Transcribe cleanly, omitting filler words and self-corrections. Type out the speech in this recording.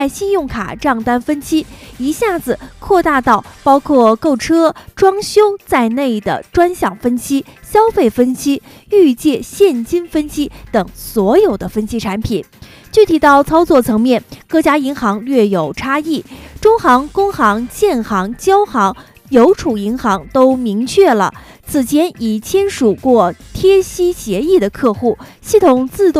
信用卡账单分期一下子扩大到包括购车、装修在内的专项分期、消费分期、预借现金分期等所有的分期产品。具体到操作层面，各家银行略有差异，中行、工行、建行、交行、邮储银行都明确了，此前已签署过贴息协议的客户，系统自动